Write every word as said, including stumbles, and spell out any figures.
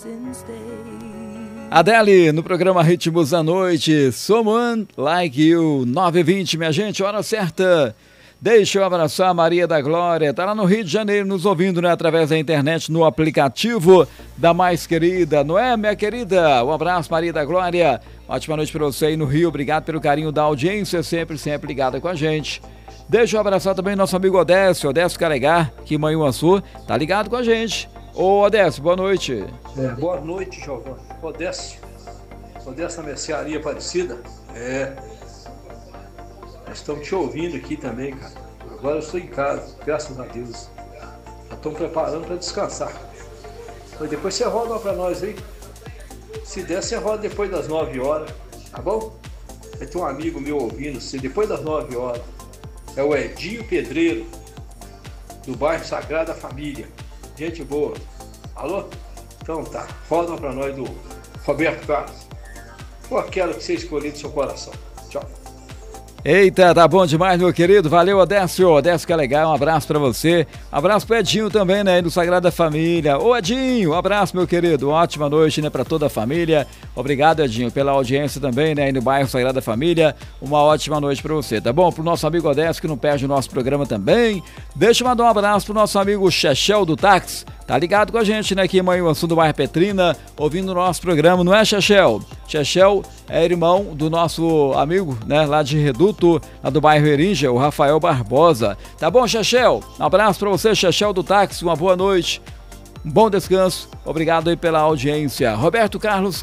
Adele, no programa Ritmos da Noite, Someone Like You, nove e vinte, minha gente, hora certa. Deixa eu abraçar a Maria da Glória, tá lá no Rio de Janeiro nos ouvindo, né, através da internet, no aplicativo da Mais Querida, não é, minha querida? Um abraço, Maria da Glória, ótima noite pra você aí no Rio, obrigado pelo carinho da audiência, sempre, sempre ligada com a gente. Deixa eu abraçar também nosso amigo Odécio, Odécio Caregar, que em Manhuaçu, tá ligado com a gente. Ô Odécio, boa noite. É, boa noite, Giovanni. Odécio, Odécio na mercearia Aparecida, é... Nós estamos te ouvindo aqui também, cara. Agora eu estou em casa, graças a Deus. Já estamos preparando para descansar. Mas depois você roda para nós aí. Se der, você roda depois das nove horas, tá bom? Vai ter um amigo meu ouvindo você depois das nove horas. É o Edinho Pedreiro, do bairro Sagrada Família. Gente boa. Alô? Então tá. Roda para nós do Roberto Carlos. Ou aquela que você escolher do seu coração. Tchau. Eita, tá bom demais, meu querido. Valeu, Odécio. Odécio, que é legal. Um abraço pra você. Abraço pro Edinho também, né? Do Sagrada Família. Ô, Edinho, um abraço, meu querido. Ótima noite, né? Pra toda a família. Obrigado, Edinho, pela audiência também, né? Aí no bairro Sagrada Família. Uma ótima noite pra você, tá bom? Pro nosso amigo Odécio, que não perde o nosso programa também. Deixa eu mandar um abraço pro nosso amigo Chechel do Táxi. Tá ligado com a gente, né? Aqui em Manhuaçu, do bairro Petrina, ouvindo o nosso programa, não é, Chechel? Chechel é irmão do nosso amigo, né? Lá de Reduto, lá do bairro Erinja, o Rafael Barbosa. Tá bom, Chechel? Um abraço pra você, Chechel do Táxi, uma boa noite. Um bom descanso, obrigado aí pela audiência. Roberto Carlos,